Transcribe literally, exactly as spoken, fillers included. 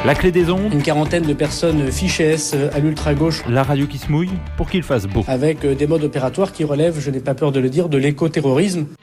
La clé des ondes. Une quarantaine de personnes fichées S à l'ultra-gauche. La radio qui se mouille pour qu'il fasse beau. Avec des modes opératoires qui relèvent, je n'ai pas peur de le dire, de l'éco-terrorisme.